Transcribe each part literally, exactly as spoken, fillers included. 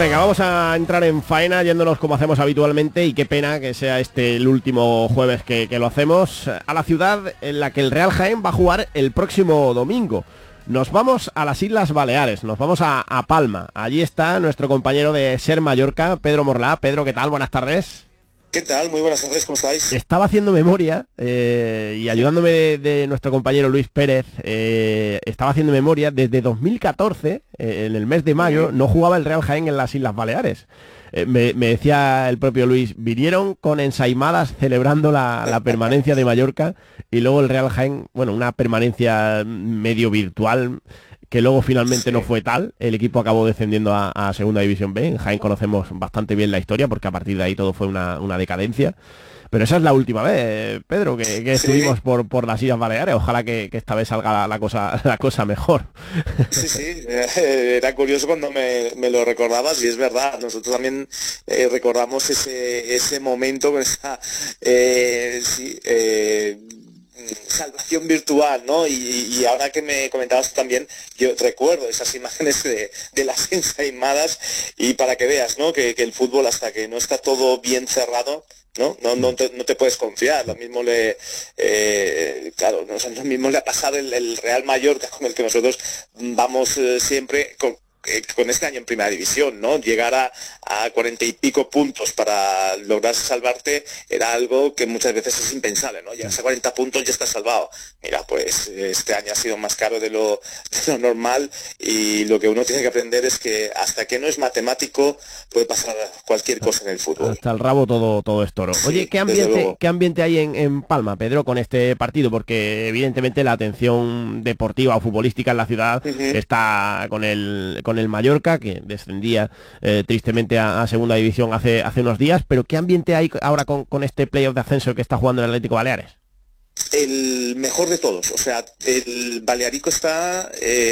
Venga, vamos a entrar en faena yéndonos como hacemos habitualmente, y qué pena que sea este el último jueves que, que lo hacemos, a la ciudad en la que el Real Jaén va a jugar el próximo domingo. Nos vamos a las Islas Baleares, nos vamos a, a Palma. Allí está nuestro compañero de Ser Mallorca, Pedro Morlá. Pedro, ¿qué tal? Buenas tardes. ¿Qué tal? Muy buenas tardes, ¿cómo estáis? Estaba haciendo memoria eh, y ayudándome de, de nuestro compañero Luis Pérez, eh, estaba haciendo memoria, desde dos mil catorce, eh, en el mes de mayo, no jugaba el Real Jaén en las Islas Baleares. Eh, me, me decía el propio Luis, vinieron con ensaimadas celebrando la, la permanencia de Mallorca, y luego el Real Jaén, bueno, una permanencia medio virtual, que luego finalmente sí. no fue tal. El equipo acabó descendiendo a, a Segunda División B. En Jaén conocemos bastante bien la historia, porque a partir de ahí todo fue una, una decadencia. Pero esa es la última vez, Pedro, que, que sí. estuvimos por, por las Islas Baleares. Ojalá que, que esta vez salga la, la, cosa, la cosa mejor. Sí, sí, era curioso cuando me, me lo recordabas, y es verdad, nosotros también eh, recordamos ese, ese momento, esa, eh, sí, eh, salvación virtual, ¿no? Y, y ahora que me comentabas también, yo recuerdo esas imágenes de, de las ensaimadas, y para que veas, ¿no? Que, que el fútbol, hasta que no está todo bien cerrado, ¿no? No, no, te, no te puedes confiar. Lo mismo le eh, claro, no, lo mismo le ha pasado el, el Real Mallorca, con el que nosotros vamos eh, siempre con, eh, con este año en Primera División, ¿no? Llegar a, a cuarenta y pico puntos para lograr salvarte era algo que muchas veces es impensable, ¿no? Llegas a cuarenta puntos y ya estás salvado. Mira, pues este año ha sido más caro de lo, de lo normal, y lo que uno tiene que aprender es que hasta que no es matemático puede pasar cualquier cosa en el fútbol. Hasta el rabo todo, todo es toro. Oye, ¿qué ambiente, ¿qué ambiente hay en, en Palma, Pedro, con este partido? Porque evidentemente la atención deportiva o futbolística en la ciudad uh-huh. está con el, con el Mallorca, que descendía eh, tristemente a, a Segunda División hace, hace unos días. Pero ¿qué ambiente hay ahora con, con este playoff de ascenso que está jugando el Atlético Baleares? El mejor de todos. O sea, el Balearico está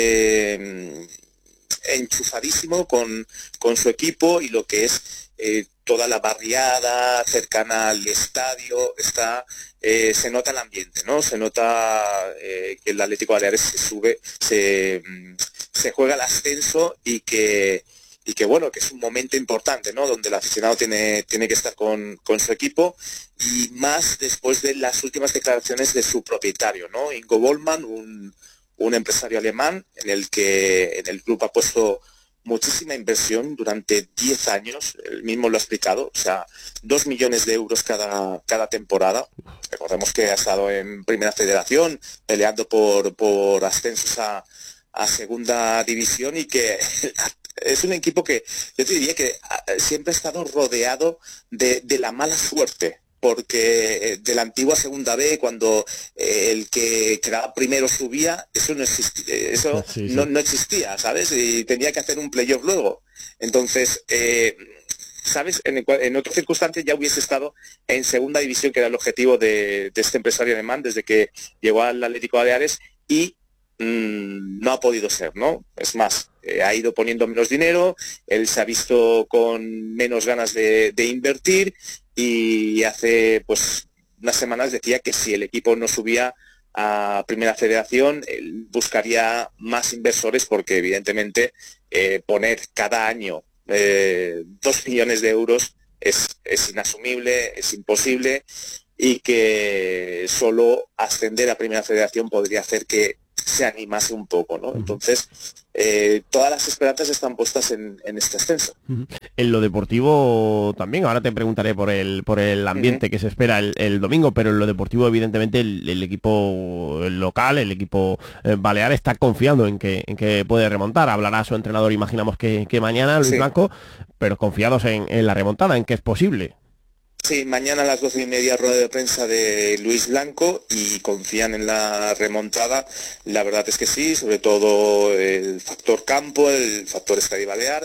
eh, enchufadísimo con, con su equipo, y lo que es eh, toda la barriada cercana al estadio, está eh, se nota el ambiente, ¿no? Se nota eh, que el Atlético Baleares se sube, se, se juega el ascenso, y que y que bueno, que es un momento importante, ¿no? Donde el aficionado tiene, tiene que estar con, con su equipo, y más después de las últimas declaraciones de su propietario, ¿no? Ingo Bollmann, un, un empresario alemán en el que en el club ha puesto muchísima inversión durante diez años, él mismo lo ha explicado, o sea, dos millones de euros cada, cada temporada. Recordemos que ha estado en Primera Federación peleando por, por ascensos a, a Segunda División, y que es un equipo que yo te diría que siempre ha estado rodeado de, de la mala suerte, porque de la antigua Segunda B, cuando eh, el que quedaba primero subía, eso no existía, eso sí, sí. No, no existía, ¿sabes? Y tenía que hacer un playoff luego. Entonces, eh, ¿sabes? En, en otras circunstancias ya hubiese estado en Segunda División, que era el objetivo de, de este empresario alemán desde que llegó al Atlético Baleares, y mmm, no ha podido ser, ¿no? Es más, eh, ha ido poniendo menos dinero, él se ha visto con menos ganas de, de invertir, y hace pues unas semanas decía que si el equipo no subía a Primera Federación, él buscaría más inversores, porque evidentemente eh, poner cada año eh, dos millones de euros es, es inasumible, es imposible, y que solo ascender a Primera Federación podría hacer que se animase un poco, ¿no? Entonces, eh, todas las esperanzas están puestas en, en este ascenso. En lo deportivo también, ahora te preguntaré por el por el ambiente uh-huh. que se espera el, el domingo, pero en lo deportivo evidentemente el, el equipo local, el equipo eh, balear, está confiando en que en que puede remontar. Hablará su entrenador, imaginamos que, que mañana, Luis sí. Blanco, pero confiados en, en la remontada, en que es posible. Sí, mañana a las doce y media rueda de prensa de Luis Blanco, y confían en la remontada. La verdad es que sí, sobre todo el factor campo, el factor estadio balear,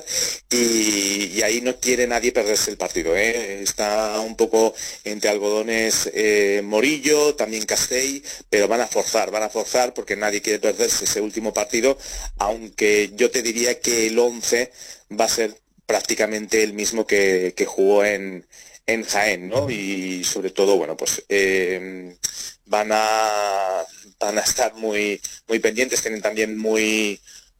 y, y ahí no quiere nadie perderse el partido, ¿eh? Está un poco entre algodones eh, Morillo, también Castell, pero van a forzar, van a forzar porque nadie quiere perderse ese último partido, aunque yo te diría que el once va a ser prácticamente el mismo que, que jugó en en Jaén, ¿no? Y sobre todo, bueno, pues eh, van a van a estar muy muy pendientes, tienen también muy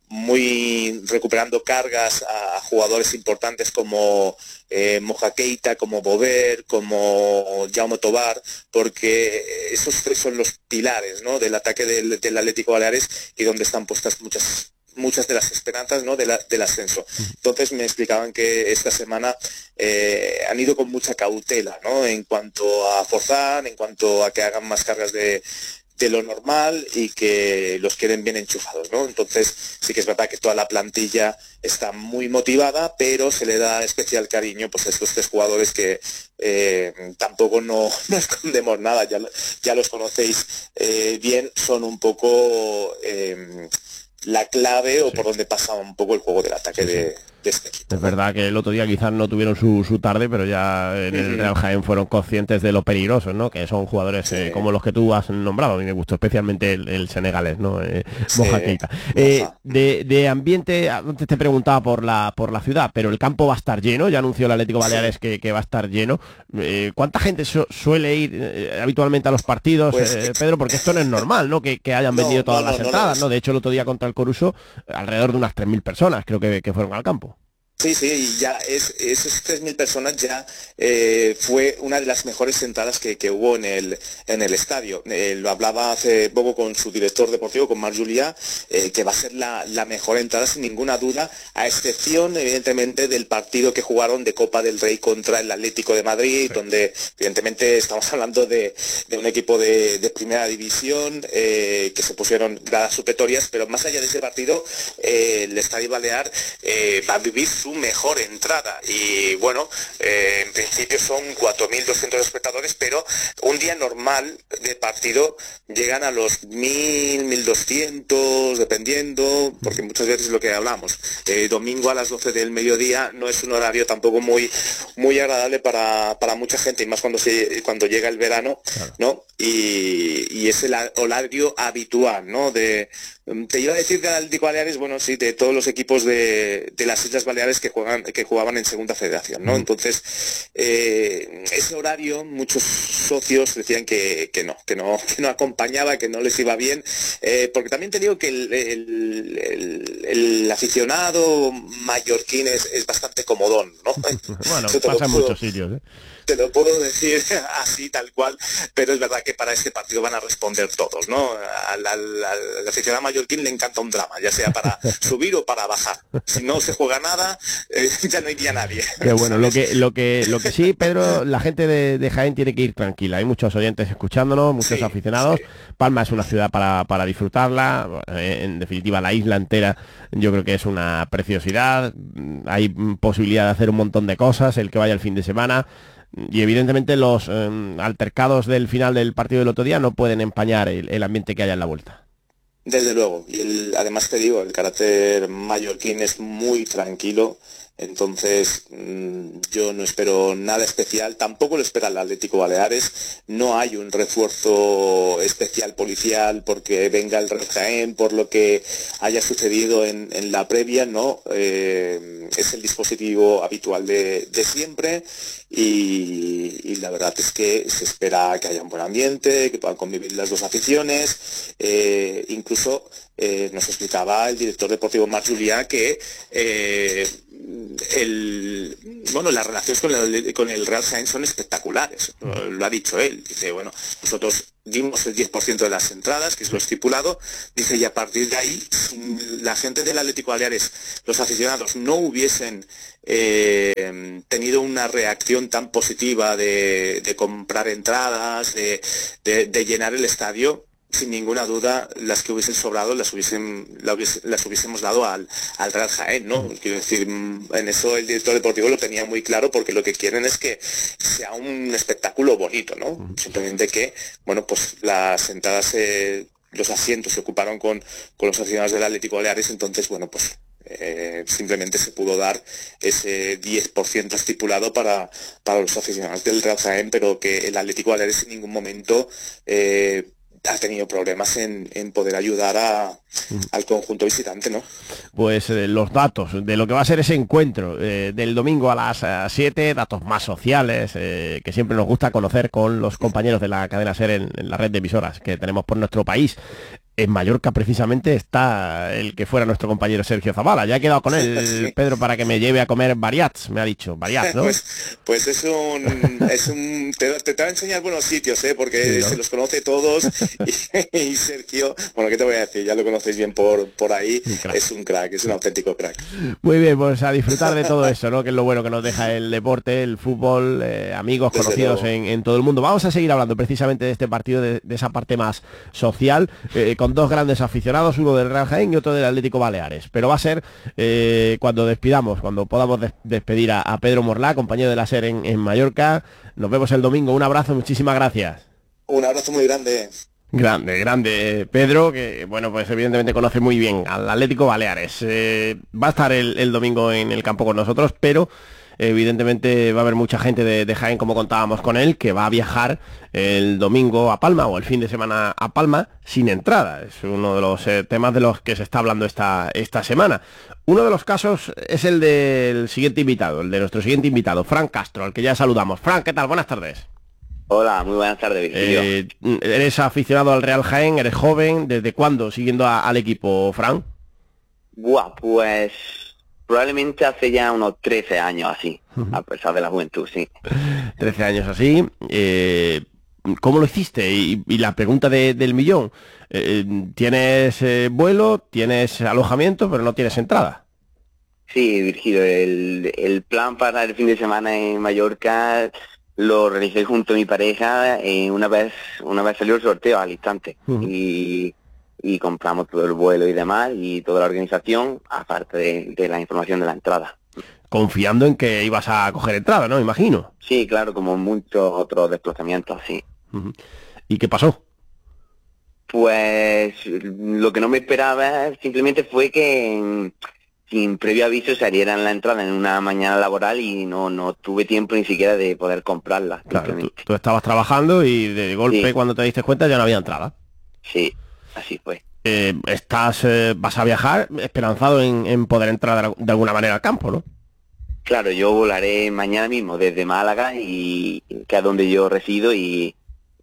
muy recuperando cargas a, a jugadores importantes como eh, Moja Keita, como Bover, como Jaume Tobar, porque esos tres son los pilares, ¿no?, del ataque del, del Atlético Baleares y donde están puestas muchas muchas de las esperanzas, ¿no?, de la, del ascenso. Entonces me explicaban que esta semana eh, han ido con mucha cautela, ¿no?, en cuanto a forzar, en cuanto a que hagan más cargas de de lo normal y que los quieren bien enchufados, ¿no? Entonces sí que es verdad que toda la plantilla está muy motivada, pero se le da especial cariño pues a estos tres jugadores que eh, tampoco no, no escondemos nada, ya, ya los conocéis eh, bien, son un poco eh, la clave o sí. por donde pasa un poco el juego del ataque sí, sí. de... Este equipo. Es verdad que el otro día quizás no tuvieron su, su tarde, pero ya en el Real Jaén fueron conscientes de lo peligrosos, ¿no? Que son jugadores eh, como los que tú has nombrado. A mí me gustó especialmente el, el senegalés, ¿no? Eh, Moja Keita. Eh, de, de ambiente, antes te preguntaba por la por la ciudad, pero el campo va a estar lleno. Ya anunció el Atlético Baleares sí. que, que va a estar lleno. Eh, ¿Cuánta gente su, suele ir eh, habitualmente a los partidos, pues, eh, Pedro? Porque esto no es normal, ¿no? Que, que hayan vendido no, todas no, las no, entradas, no, ¿no? De hecho, el otro día contra el Coruso, alrededor de unas tres mil personas creo que, que fueron al campo. Sí, sí, y ya es, esas tres mil personas ya eh, fue una de las mejores entradas que, que hubo en el, en el estadio. Eh, lo hablaba hace poco con su director deportivo, con Marc Julià, eh, que va a ser la, la mejor entrada sin ninguna duda, a excepción evidentemente del partido que jugaron de Copa del Rey contra el Atlético de Madrid, sí. donde evidentemente estamos hablando de, de un equipo de, de primera división, eh, que se pusieron gradas supletorias, pero más allá de ese partido, eh, el Estadio Balear eh, va a vivir su mejor entrada y bueno, eh, en principio son cuatro mil doscientos espectadores, pero un día normal de partido llegan a los mil, mil doscientos, dependiendo, porque muchas veces es lo que hablamos, eh, domingo a las doce del mediodía no es un horario tampoco muy muy agradable para, para mucha gente, y más cuando se cuando llega el verano, claro. ¿no? Y, y es el horario habitual, ¿no? De Te iba a decir del Atlético Baleares, bueno, sí, de todos los equipos de, de las Islas Baleares que juegan, que jugaban en Segunda Federación, ¿no? Entonces, eh, ese horario, muchos socios decían que, que no, que no, que no acompañaba, que no les iba bien, eh, porque también te digo que el, el, el, el aficionado mallorquín es, es bastante comodón, ¿no? Bueno, pasa en muchos sitios, ¿eh? Te lo puedo decir así, tal cual, pero es verdad que para este partido van a responder todos, ¿no? Al, al, al aficionado mallorquín le encanta un drama, ya sea para subir o para bajar. Si no se juega nada, eh, ya no iría nadie. Qué bueno, lo que, lo que, lo que sí, Pedro, la gente de, de Jaén tiene que ir tranquila. Hay muchos oyentes escuchándonos, muchos sí, aficionados. Sí. Palma es una ciudad para, para disfrutarla. En definitiva, la isla entera yo creo que es una preciosidad. Hay posibilidad de hacer un montón de cosas. El que vaya el fin de semana. Y evidentemente los eh, altercados del final del partido del otro día no pueden empañar el, el ambiente que haya en la vuelta. Desde luego, y el, además te digo, el carácter mallorquín es muy tranquilo, entonces mmm, yo no espero nada especial, tampoco lo espera el Atlético Baleares, no hay un refuerzo especial policial porque venga el Real Jaén, por lo que haya sucedido en, en la previa, no, eh, es el dispositivo habitual de, de siempre. Y, y la verdad es que se espera que haya un buen ambiente, que puedan convivir las dos aficiones, eh, incluso eh, nos explicaba el director deportivo Marc Julià que eh, el, bueno, las relaciones con el, con el Real Jaén son espectaculares, lo, lo ha dicho él, dice, bueno, nosotros dimos el diez por ciento de las entradas, que es lo estipulado, dice, y a partir de ahí, si la gente del Atlético Baleares, los aficionados, no hubiesen eh, tenido una reacción tan positiva de, de comprar entradas, de, de, de llenar el estadio, sin ninguna duda, las que hubiesen sobrado las hubiesen, las, hubiese, las hubiésemos dado al, al Real Jaén, ¿no? Quiero decir, en eso el director deportivo lo tenía muy claro, porque lo que quieren es que sea un espectáculo bonito, ¿no? Simplemente que, bueno, pues las entradas, eh, los asientos se ocuparon con, con los aficionados del Atlético Baleares, entonces, bueno, pues eh, simplemente se pudo dar ese diez por ciento estipulado para, para los aficionados del Real Jaén, pero que el Atlético Baleares en ningún momento eh, ha tenido problemas en, en poder ayudar a, mm. al conjunto visitante, ¿no? Pues eh, los datos de lo que va a ser ese encuentro eh, del domingo a las siete, datos más sociales, eh, que siempre nos gusta conocer con los compañeros de la cadena SER en, en la red de emisoras que tenemos por nuestro país. en Mallorca precisamente está el que fuera nuestro compañero Sergio Zavala. Ya he quedado con él, sí. Pedro, para que me lleve a comer variats, me ha dicho. Variats, ¿no? Pues, pues es un... Es un te, te, te va a enseñar buenos sitios, ¿eh? Porque sí, ¿no? Se los conoce todos. Y, y Sergio, bueno, ¿qué te voy a decir? Ya lo conocéis bien por, por ahí. Un es un crack, es un auténtico crack. Muy bien, pues a disfrutar de todo eso, ¿no? Que es lo bueno que nos deja el deporte, el fútbol, eh, amigos Desde conocidos en, en todo el mundo. Vamos a seguir hablando precisamente de este partido, de, de esa parte más social, eh, con dos grandes aficionados, uno del Real Jaén y otro del Atlético Baleares. Pero va a ser eh, cuando despidamos, cuando podamos des despedir a, a Pedro Morlá, compañero de la SER en, en Mallorca. Nos vemos el domingo. Un abrazo, muchísimas gracias. Un abrazo muy grande. Grande, grande Pedro, que bueno, pues evidentemente conoce muy bien al Atlético Baleares. Eh, va a estar el, el domingo en el campo con nosotros, pero evidentemente va a haber mucha gente de, de Jaén, como contábamos con él, que va a viajar el domingo a Palma o el fin de semana a Palma sin entrada. Es uno de los eh, temas de los que se está hablando esta, esta semana. Uno de los casos es el del siguiente invitado, el de nuestro siguiente invitado, Fran Castro, al que ya saludamos. Fran, ¿qué tal? Buenas tardes. Hola, muy buenas tardes, Virgilio. Eh, ¿Eres aficionado al Real Jaén? ¿Eres joven? ¿Desde cuándo siguiendo a, al equipo, Fran? Buah, pues probablemente hace ya unos trece años así, a pesar de la juventud, sí. trece años así. Eh, ¿Cómo lo hiciste? Y, y la pregunta de, del millón. Eh, ¿Tienes eh, vuelo? ¿Tienes alojamiento? Pero no tienes entrada. Sí, Virgilio, el, el plan para el fin de semana en Mallorca lo realicé junto a mi pareja eh, una vez una vez salió el sorteo al instante. Uh-huh. y, y compramos todo el vuelo y demás y toda la organización, aparte de, de la información de la entrada. Confiando en que ibas a coger entrada, ¿no? Imagino. Sí, claro, como muchos otros desplazamientos, sí. Uh-huh. ¿Y qué pasó? Pues lo que no me esperaba simplemente fue que sin previo aviso salieran la entrada en una mañana laboral y no no tuve tiempo ni siquiera de poder comprarla. Claro, tú, tú estabas trabajando y de golpe, sí, cuando te diste cuenta ya no había entrada. Sí, así fue. Eh, estás, eh, vas a viajar esperanzado en, en poder entrar de, de alguna manera al campo, ¿no? Claro, yo volaré mañana mismo desde Málaga, y que es donde yo resido, y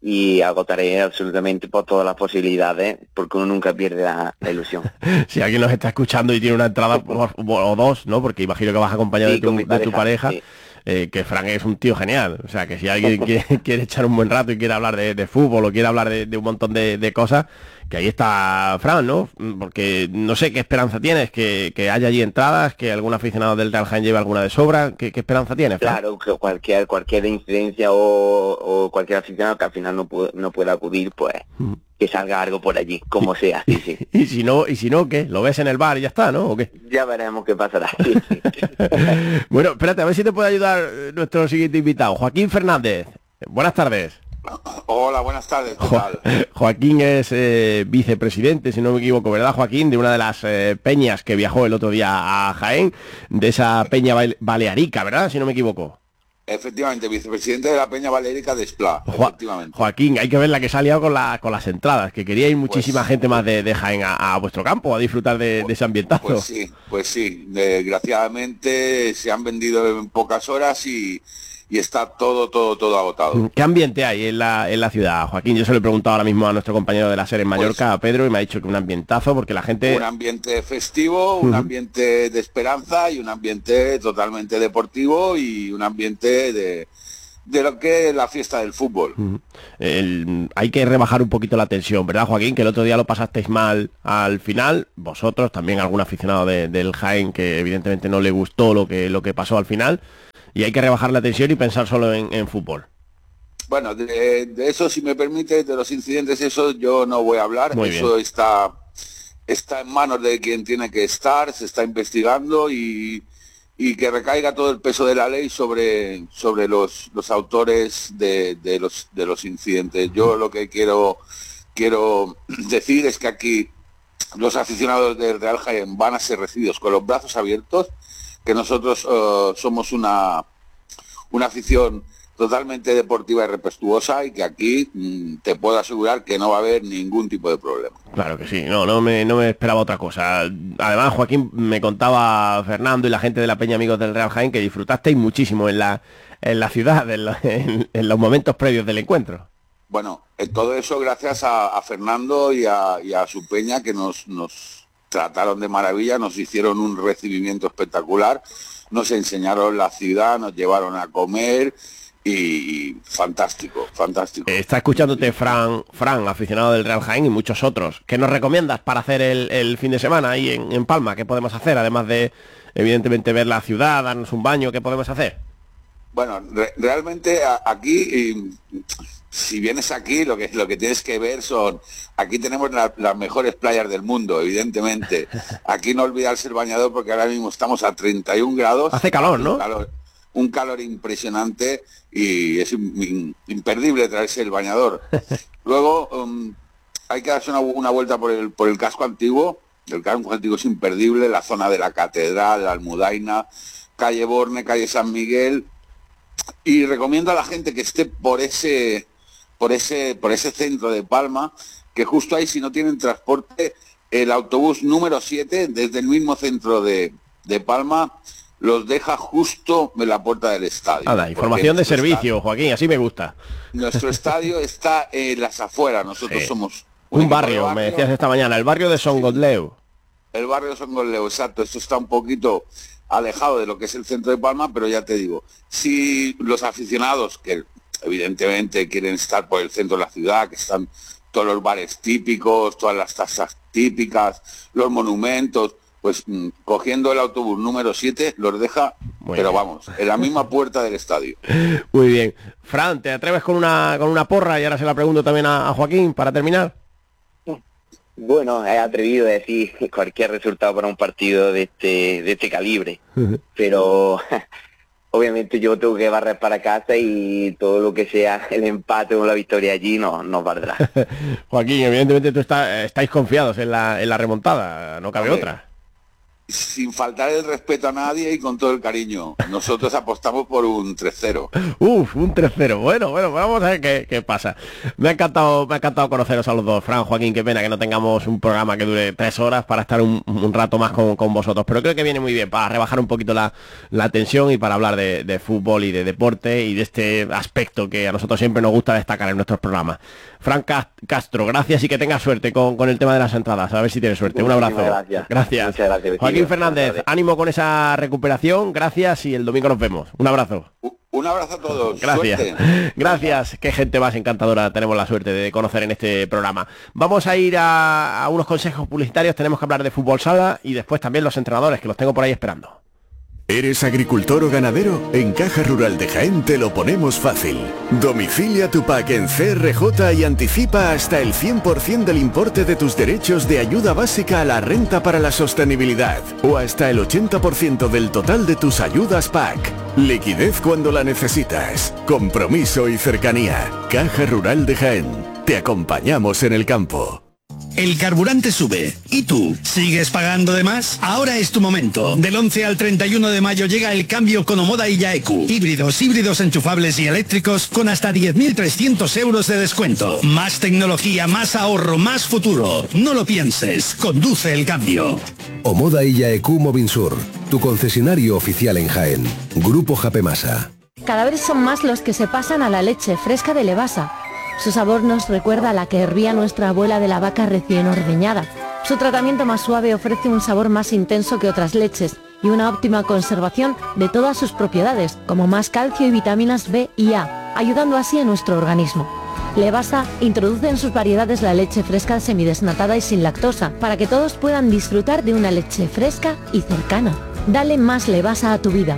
y agotaré absolutamente por todas las posibilidades, porque uno nunca pierde la, la ilusión. Si alguien nos está escuchando y tiene una entrada por, o dos, ¿no? Porque imagino que vas acompañado, sí, de, tu, de pareja, tu pareja, sí. eh, que Fran es un tío genial. O sea, que si alguien quiere, quiere echar un buen rato y quiere hablar de, de fútbol o quiere hablar de, de un montón de, de cosas, que ahí está Fran, ¿no? Porque no sé qué esperanza tienes, que, que haya allí entradas, que algún aficionado del Real Jaén lleve alguna de sobra. ¿Qué, qué esperanza tienes, Fran? Claro, que cualquier cualquier incidencia o, o cualquier aficionado que al final no, puede, no pueda acudir, pues mm. que salga algo por allí, como sea. Sí, sí. y si no, y si no, ¿qué? ¿Lo ves en el bar y ya está, no? ¿O qué? Ya veremos qué pasará. Sí, sí. Bueno, espérate, a ver si te puede ayudar nuestro siguiente invitado, Joaquín Fernández. Buenas tardes. Hola, buenas tardes, ¿qué tal? Jo Joaquín es eh, vicepresidente, si no me equivoco, ¿verdad, Joaquín? De una de las eh, peñas que viajó el otro día a Jaén, de esa peña balearica, ¿verdad? Si no me equivoco. Efectivamente, vicepresidente de la peña balearica de Esplá, jo efectivamente. Joaquín, hay que ver la que se ha liado con, la, con las entradas, que quería ir muchísima pues, gente más de, de Jaén a, a vuestro campo a disfrutar de, pues, de ese ambientazo. Pues sí, pues sí, desgraciadamente se han vendido en pocas horas y... y está todo, todo, todo agotado. ¿Qué ambiente hay en la, en la ciudad, Joaquín? Yo se lo he preguntado ahora mismo a nuestro compañero de la SER en Mallorca, pues, a Pedro, y me ha dicho que un ambientazo, porque la gente... Un ambiente festivo, un uh-huh. ambiente de esperanza y un ambiente totalmente deportivo y un ambiente de, de lo que es la fiesta del fútbol. Uh-huh. el, hay que rebajar un poquito la tensión, ¿verdad, Joaquín? Que el otro día lo pasasteis mal al final, vosotros, también algún aficionado de, del Jaén que evidentemente no le gustó lo que, lo que pasó al final. Y hay que rebajar la tensión y pensar solo en, en fútbol. Bueno, de, de eso, si me permite, de los incidentes, eso yo no voy a hablar. Muy eso bien. está está en manos de quien tiene que estar, se está investigando y, y que recaiga todo el peso de la ley sobre, sobre los, los autores de, de, los, de los incidentes. Yo lo que quiero, quiero decir es que aquí los aficionados del Real Jaén van a ser recibidos con los brazos abiertos, que nosotros uh, somos una, una afición totalmente deportiva y respetuosa y que aquí mmm, te puedo asegurar que no va a haber ningún tipo de problema. Claro que sí, no, no me, no me esperaba otra cosa. Además, Joaquín, me contaba Fernando y la gente de la Peña Amigos del Real Jaén que disfrutasteis muchísimo en la, en la ciudad, en, lo, en, en los momentos previos del encuentro. Bueno, eh, todo eso gracias a, a Fernando y a, y a su peña, que nos, nos trataron de maravilla, nos hicieron un recibimiento espectacular, nos enseñaron la ciudad, nos llevaron a comer y fantástico, fantástico. Está escuchándote Fran, Fran, aficionado del Real Jaén y muchos otros. ¿Qué nos recomiendas para hacer el, el fin de semana ahí en, en Palma? ¿Qué podemos hacer? Además de, evidentemente, ver la ciudad, darnos un baño, ¿qué podemos hacer? Bueno, re realmente a, aquí... Y, si vienes aquí, lo que lo que tienes que ver son... Aquí tenemos la, las mejores playas del mundo, evidentemente. Aquí no olvidarse el bañador porque ahora mismo estamos a treinta y un grados. Hace calor, ¿no? Un calor, un calor impresionante y es in, imperdible traerse el bañador. Luego um, hay que darse una, una vuelta por el, por el casco antiguo. El casco antiguo es imperdible, la zona de la Catedral, la Almudaina, calle Borne, calle San Miguel. Y recomiendo a la gente que esté por ese... por ese por ese centro de Palma, que justo ahí, si no tienen transporte, el autobús número siete, desde el mismo centro de, de Palma, los deja justo en la puerta del estadio. Nada, información de servicio, estadio, Joaquín, así me gusta. Nuestro estadio está en las afueras, nosotros sí. somos... Un, un barrio, barrio, me decías esta mañana, el barrio de Son Godleu. El barrio de Son Godleu, exacto, esto está un poquito alejado de lo que es el centro de Palma, pero ya te digo, si los aficionados, que evidentemente quieren estar por el centro de la ciudad, que están todos los bares típicos, todas las tasas típicas, los monumentos, pues mmm, cogiendo el autobús número siete los deja, muy pero bien. Vamos, en la misma puerta del estadio. Muy bien. Fran, ¿te atreves con una con una porra? Y ahora se la pregunto también a, a Joaquín para terminar. Bueno, he atrevido a decir cualquier resultado para un partido de este de este calibre, pero... Obviamente yo tengo que barrer para casa y todo lo que sea el empate o la victoria allí no nos valdrá. Joaquín, evidentemente tú está, estáis confiados en la, en la remontada, no cabe Hombre, otra. Sin faltar el respeto a nadie y con todo el cariño. Nosotros apostamos por un tres cero. Uf, un tres cero. Bueno, bueno, vamos a ver qué, qué pasa. Me ha encantado, me ha encantado conoceros a los dos. Fran, Joaquín, qué pena que no tengamos un programa que dure tres horas para estar un, un rato más con, con vosotros. Pero creo que viene muy bien para rebajar un poquito la, la tensión y para hablar de, de fútbol y de deporte y de este aspecto que a nosotros siempre nos gusta destacar en nuestros programas. Fran Castro, gracias y que tengas suerte con, con el tema de las entradas. A ver si tienes suerte. Un abrazo. Gracias. Gracias. Muchas gracias. Joaquín Fernández, ánimo con esa recuperación. Gracias y el domingo nos vemos. Un abrazo. Un abrazo a todos. Gracias. Suerte. Gracias. Qué gente más encantadora tenemos la suerte de conocer en este programa. Vamos a ir a, a unos consejos publicitarios. Tenemos que hablar de fútbol sala y después también los entrenadores, que los tengo por ahí esperando. ¿Eres agricultor o ganadero? En Caja Rural de Jaén te lo ponemos fácil. Domicilia tu pack en C R J y anticipa hasta el cien por ciento del importe de tus derechos de ayuda básica a la renta para la sostenibilidad o hasta el ochenta por ciento del total de tus ayudas P A C. Liquidez cuando la necesitas. Compromiso y cercanía. Caja Rural de Jaén. Te acompañamos en el campo. El carburante sube. ¿Y tú? ¿Sigues pagando de más? Ahora es tu momento. Del once al treinta y uno de mayo llega el cambio con Omoda y Yaeku. Híbridos, híbridos enchufables y eléctricos con hasta diez mil trescientos euros de descuento. Más tecnología, más ahorro, más futuro. No lo pienses. Conduce el cambio. Omoda y Yaeku Movinsur. Tu concesionario oficial en Jaén. Grupo Japemasa. Cada vez son más los que se pasan a la leche fresca de Levasa. Su sabor nos recuerda a la que hervía nuestra abuela de la vaca recién ordeñada. Su tratamiento más suave ofrece un sabor más intenso que otras leches y una óptima conservación de todas sus propiedades, como más calcio y vitaminas B y A, ayudando así a nuestro organismo. Levasa introduce en sus variedades la leche fresca semidesnatada y sin lactosa, para que todos puedan disfrutar de una leche fresca y cercana. Dale más Levasa a tu vida.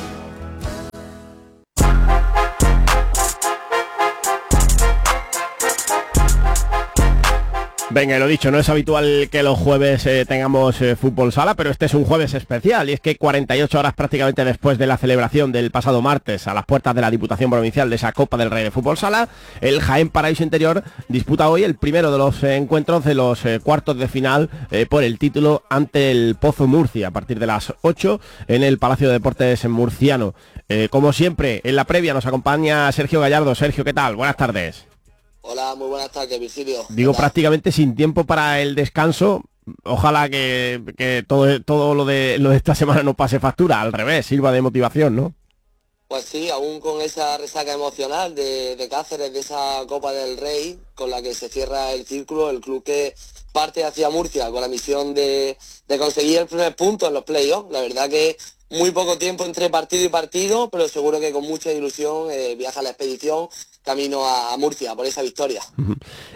Venga, lo dicho, no es habitual que los jueves eh, tengamos eh, fútbol sala, pero este es un jueves especial y es que cuarenta y ocho horas prácticamente después de la celebración del pasado martes a las puertas de la Diputación Provincial de esa Copa del Rey de Fútbol Sala, el Jaén Paraíso Interior disputa hoy el primero de los eh, encuentros de los eh, cuartos de final eh, por el título ante el Pozo Murcia a partir de las ocho en el Palacio de Deportes Murciano. Eh, como siempre, en la previa nos acompaña Sergio Gallardo. Sergio, ¿qué tal? Buenas tardes. Hola, muy buenas tardes, Virgilio. Digo, prácticamente sin tiempo para el descanso. Ojalá que, que todo, todo lo, de, lo de esta semana no pase factura, al revés, sirva de motivación, ¿no? Pues sí, aún con esa resaca emocional de, de Cáceres, de esa Copa del Rey, con la que se cierra el círculo, el club que parte hacia Murcia con la misión de, de conseguir el primer punto en los playoffs. La verdad que muy poco tiempo entre partido y partido, pero seguro que con mucha ilusión eh, viaja la expedición camino a, a Murcia por esa victoria. Uh-huh.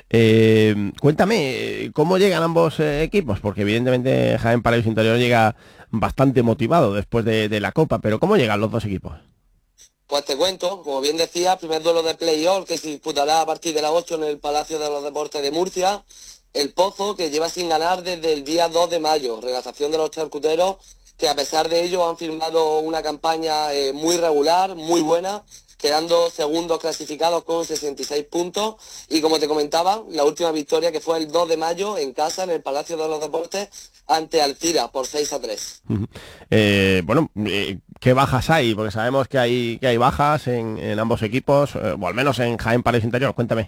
eh, cuéntame, ¿cómo llegan ambos eh, equipos? Porque evidentemente Jaén Paraíso Interior llega bastante motivado después de, de la Copa, pero ¿cómo llegan los dos equipos? Pues te cuento, como bien decía, primer duelo de playoff que se disputará a partir de las ocho en el Palacio de los Deportes de Murcia. El Pozo, que lleva sin ganar desde el día dos de mayo, relajación de los charcuteros, que a pesar de ello han firmado una campaña eh, muy regular, muy buena, quedando segundos clasificados con sesenta y seis puntos. Y como te comentaba, la última victoria que fue el dos de mayo en casa, en el Palacio de los Deportes, ante Alcira por seis a tres. Uh-huh. eh, bueno, eh, ¿qué bajas hay? Porque sabemos que hay que hay bajas en, en ambos equipos, eh, o al menos en Jaén Paraíso Interior. Cuéntame.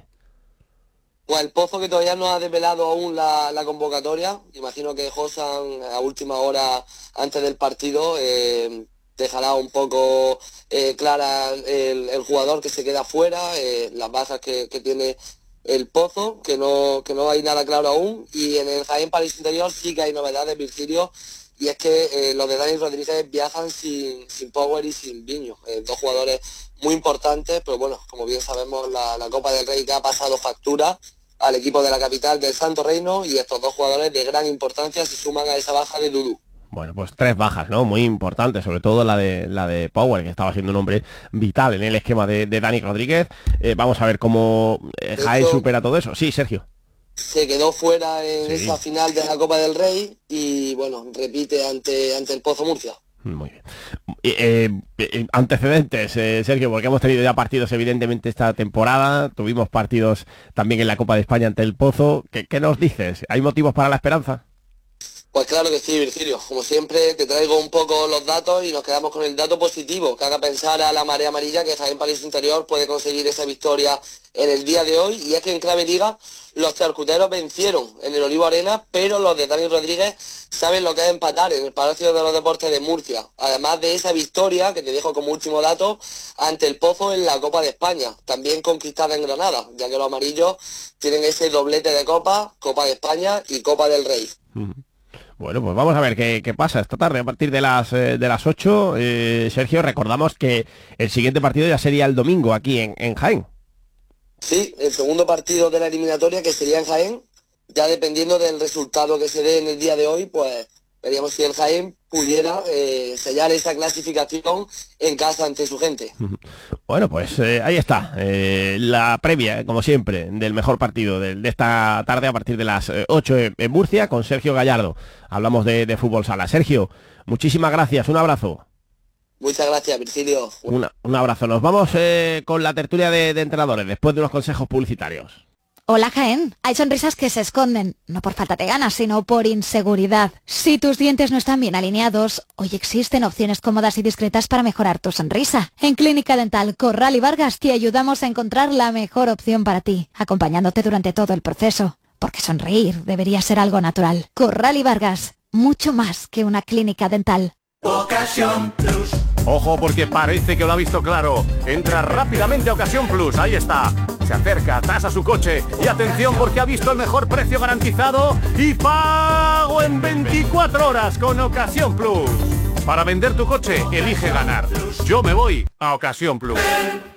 Pues el Pozo, que todavía no ha desvelado aún la, la convocatoria. Imagino que Josan a última hora antes del partido eh, dejará un poco eh, clara el, el jugador que se queda fuera, eh, las bajas que, que tiene el Pozo, que no, que no hay nada claro aún. Y en el Jaén Paraíso Interior sí que hay novedades, Virgilio, y es que eh, los de Dani Rodríguez viajan sin, sin Power y sin Viño, eh, dos jugadores muy importantes, pero bueno, como bien sabemos, la, la Copa del Rey que ha pasado factura al equipo de la capital del Santo Reino, y estos dos jugadores de gran importancia se suman a esa baja de Dudu. Bueno, pues tres bajas, ¿no? Muy importantes, sobre todo la de la de Power, que estaba siendo un hombre vital en el esquema de, de Dani Rodríguez. Eh, vamos a ver cómo eh, Jaén Esto supera todo eso. Sí, Sergio. Se quedó fuera en Sí. esa final de la Copa del Rey y, bueno, repite ante, ante el Pozo Murcia. Muy bien. Eh, eh, antecedentes, eh, Sergio, porque hemos tenido ya partidos evidentemente esta temporada, tuvimos partidos también en la Copa de España ante el Pozo. ¿Qué, qué nos dices? ¿Hay motivos para la esperanza? Pues claro que sí, Virgilio. Como siempre, te traigo un poco los datos y nos quedamos con el dato positivo, que haga pensar a la marea amarilla que Jaén Paraíso Interior puede conseguir esa victoria en el día de hoy. Y es que en clave liga los charcuteros vencieron en el Olivo Arena, pero los de Dani Rodríguez saben lo que es empatar en el Palacio de los Deportes de Murcia. Además de esa victoria, que te dejo como último dato, ante el Pozo en la Copa de España, también conquistada en Granada, ya que los amarillos tienen ese doblete de Copa, Copa de España y Copa del Rey. Uh-huh. Bueno, pues vamos a ver qué, qué pasa esta tarde a partir de las eh, de las ocho. Eh, Sergio, recordamos que el siguiente partido ya sería el domingo aquí en, en Jaén. Sí, el segundo partido de la eliminatoria, que sería en Jaén, ya dependiendo del resultado que se dé en el día de hoy, pues veríamos si el Jaén pudiera eh, sellar esa clasificación en casa ante su gente. Bueno, pues eh, ahí está, eh, la previa, como siempre, del mejor partido de, de esta tarde a partir de las eh, ocho en, en Murcia con Sergio Gallardo. Hablamos de, de fútbol sala. Sergio, muchísimas gracias, un abrazo. Muchas gracias, Virgilio. Una, un abrazo. Nos vamos eh, con la tertulia de, de entrenadores después de unos consejos publicitarios. Hola Jaén, hay sonrisas que se esconden, no por falta de ganas, sino por inseguridad. Si tus dientes no están bien alineados, hoy existen opciones cómodas y discretas para mejorar tu sonrisa. En Clínica Dental Corral y Vargas te ayudamos a encontrar la mejor opción para ti, acompañándote durante todo el proceso. Porque sonreír debería ser algo natural. Corral y Vargas, mucho más que una clínica dental. Ocasión Plus. Ojo, porque parece que lo ha visto claro. Entra rápidamente a Ocasión Plus, ahí está. Se acerca, tasa su coche y atención porque ha visto el mejor precio garantizado y pago en veinticuatro horas con Ocasión Plus. Para vender tu coche, elige ganar. Yo me voy a Ocasión Plus.